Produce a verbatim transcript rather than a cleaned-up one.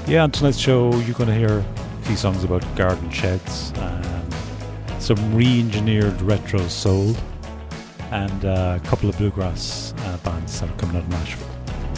Yeah, on tonight's show, you're going to hear a few songs about garden sheds, um, some re-engineered retro soul, and uh, a couple of bluegrass uh, bands that are coming out of Nashville.